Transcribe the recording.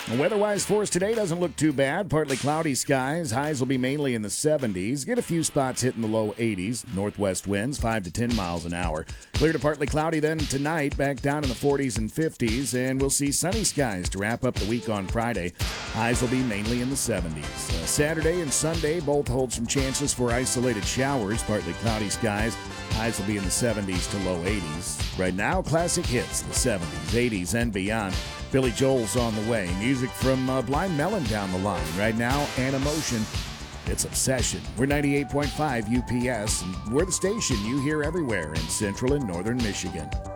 Weather-wise for us today doesn't look too bad. Partly cloudy skies. Highs will be mainly in the 70s. Get a few spots hitting the low 80s. Northwest winds 5 to 10 miles an hour. Clear to partly cloudy then tonight. Back down in the 40s and 50s. And we'll see sunny skies to wrap up the week on Friday. Highs will be mainly in the 70s. Saturday and Sunday both hold some chances for isolated showers. Partly cloudy skies. Highs will be in the 70s to low 80s. Right now, classic hits, the 70s, 80s, and beyond. Billy Joel's on the way. Music from Blind Melon down the line. Right now, Animotion. It's Obsession. We're 98.5 UPS, and we're the station you hear everywhere in central and northern Michigan.